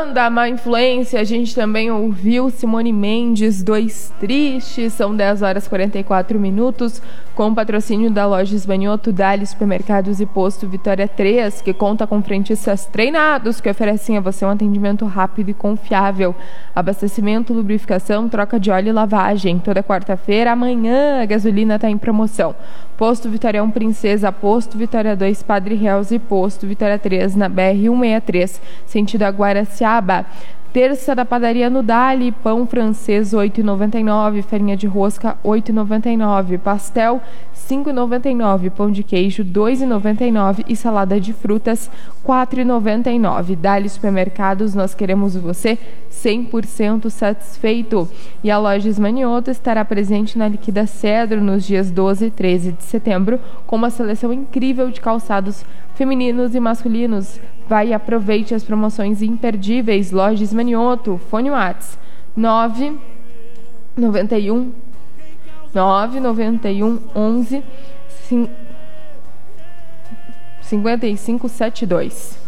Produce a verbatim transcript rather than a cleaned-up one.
Banda Má Influência, a gente também ouviu Simone Mendes, Dois Tristes, são dez horas e quarenta e quatro minutos, com o patrocínio da Loja Esbanhoto, Dali Supermercados e Posto Vitória três, que conta com frentistas treinados que oferecem a você um atendimento rápido e confiável. Abastecimento, lubrificação, troca de óleo e lavagem. Toda quarta-feira, amanhã, a gasolina está em promoção. Posto Vitória um Princesa, Posto Vitória dois Padre Reus e Posto Vitória três na B R cento e sessenta e três, sentido Aguaraciaba. Terça da padaria no Dali, pão francês oito reais e noventa e nove centavos, farinha de rosca oito reais e noventa e nove centavos, pastel cinco reais e noventa e nove centavos, pão de queijo dois reais e noventa e nove centavos e salada de frutas quatro reais e noventa e nove centavos. Dali Supermercados, nós queremos você cem por cento satisfeito. E a Loja Esmanioto estará presente na Liquida Cedro nos dias doze e treze de setembro com uma seleção incrível de calçados femininos e masculinos. Vai e aproveite as promoções imperdíveis. Loja Esmanioto, fone Whats nove nove um nove nove um onze cinquenta e cinco setenta e dois.